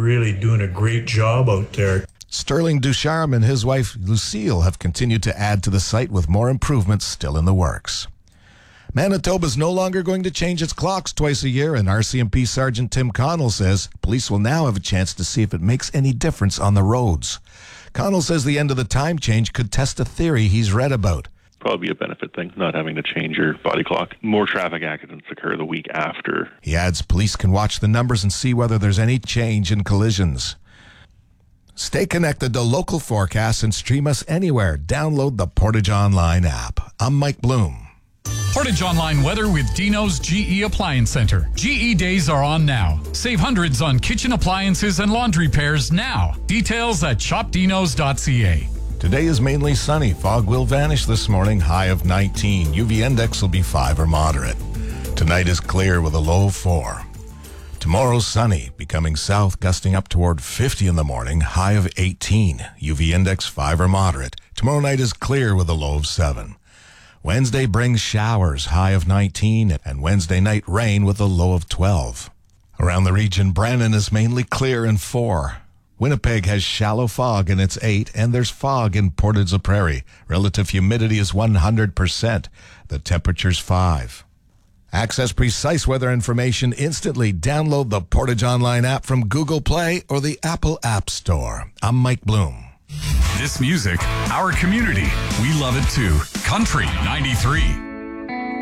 really doing a great job out there. Sterling Ducharme and his wife Lucille have continued to add to the site with more improvements still in the works. Manitoba's no longer going to change its clocks twice a year, and RCMP Sergeant Tim Connell says police will now have a chance to see if it makes any difference on the roads. Connell says the end of the time change could test a theory he's read about. Probably a benefit thing, not having to change your body clock. More traffic accidents occur the week after. He adds police can watch the numbers and see whether there's any change in collisions. Stay connected to local forecasts and stream us anywhere. Download the Portage Online app. I'm Mike Bloom. Portage Online weather with Dino's GE Appliance Center. GE days are on now. Save hundreds on kitchen appliances and laundry pairs now. Details at shopdinos.ca. Today is mainly sunny. Fog will vanish this morning, high of 19. UV index will be 5 or moderate. Tonight is clear with a low of 4. Tomorrow sunny, becoming south, gusting up toward 50 in the morning, high of 18. UV index 5 or moderate. Tomorrow night is clear with a low of 7. Wednesday brings showers, high of 19, and Wednesday night rain with a low of 12. Around the region, Brandon is mainly clear and 4. Winnipeg has shallow fog and it's 8, and there's fog in Portage la Prairie. Relative humidity is 100%. The temperature's 5. Access precise weather information instantly. Download the Portage Online app from Google Play or the Apple App Store. I'm Mike Bloom. This music, our community. We love it too. Country 93.